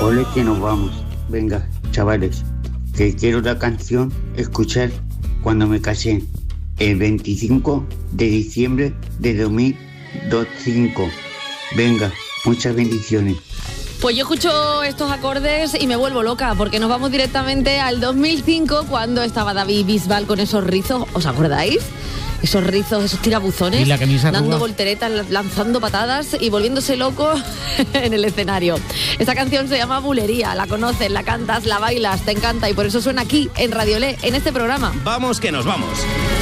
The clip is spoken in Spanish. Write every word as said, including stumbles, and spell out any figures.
Ole que nos vamos. Venga, chavales, que quiero la canción escuchar cuando me casé, el veinticinco de diciembre de dos mil cinco. Venga, muchas bendiciones. Pues yo escucho estos acordes y me vuelvo loca, porque nos vamos directamente al dos mil cinco, cuando estaba David Bisbal con esos rizos, ¿os acordáis? Esos rizos, esos tirabuzones, y la camisa dando arruga. volteretas, lanzando patadas y volviéndose loco en el escenario. Esta canción se llama Bulería, la conoces, la cantas, la bailas, te encanta, y por eso suena aquí en Radio Le, en este programa. Vamos que nos vamos.